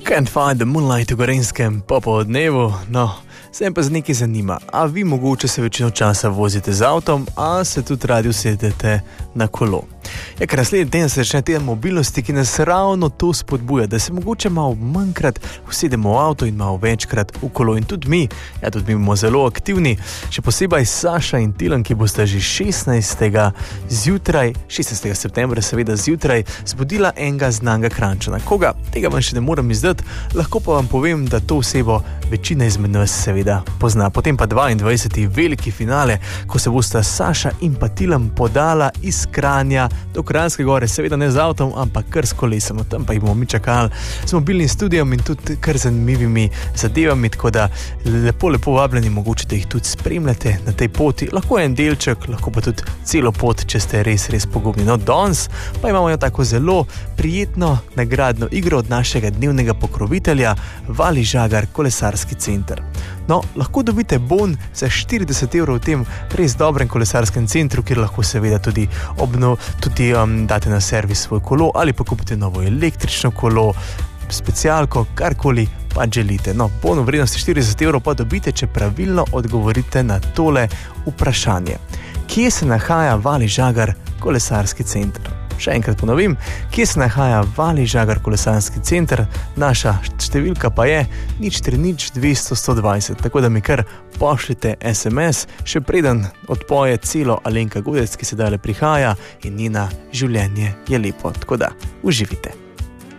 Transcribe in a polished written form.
Can't find the moonlight v Gorenjskem popoldnevu, no, sem pa za nekaj zanima. A vi mogoče se večino časa vozite z avtom, a se tudi radi usedete na kolo? Ja, ker naslednji teden se začne teden mobilnosti, ki nas ravno to spodbuja, da se mogoče malo manjkrat usedemo v avto in malo večkrat v kolo. In tudi mi bomo zelo aktivni, še posebej Saša in Tilen, ki boste že 16. septembra, seveda zjutraj, zbudila enega znanga Kranjčana. Koga? Tega vam še ne moram izdati, lahko pa vam povem, da to osebo večina izmed nas seveda pozna. Potem pa 22. veliki finale, ko se bosta Saša in pa Tilen podala iz Kranja do Kranjske Gore, seveda ne z avtom, ampak kar s kolesom. Tam pa jih bomo mi čakali z mobilnim studijem in tudi kar zanimivimi zadevami, tako da lepo vabljeni, mogoče da jih tudi spremljate na tej poti. Lahko je en delček, lahko pa tudi celo pot, če ste res pogumni. No, danes pa imamo tako zelo prijetno nagradno igro od našega dnevnega pokrovitelja Vali Žagar kolesarski center. No, lahko dobite bon za 40 € v tem res dobrem kolesarskem centru, kjer lahko seveda tudi date na servis svoj kolo ali pa kupite novo električno kolo, specialko, karkoli pa želite. No, bon v vrednosti 40 € pa dobite, če pravilno odgovorite na tole vprašanje. Kje se nahaja Vali Žagar kolesarski center? Še enkrat ponovim, kje se nahaja Vali Žagar kolesarski center, naša številka pa je 030 200 120, tako da mi kar pošljite SMS, še preden odpoje celo Alenka Godec, ki se dale prihaja in njena življenje je lepo, tako da uživite.